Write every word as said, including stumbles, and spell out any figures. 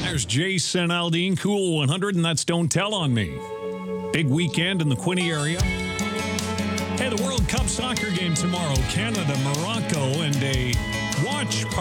There's Jason Aldean, Cool one hundred, and that's Don't Tell on Me. Big weekend in the Quinte area. Hey, the World Cup soccer game tomorrow. Canada, Morocco, and a watch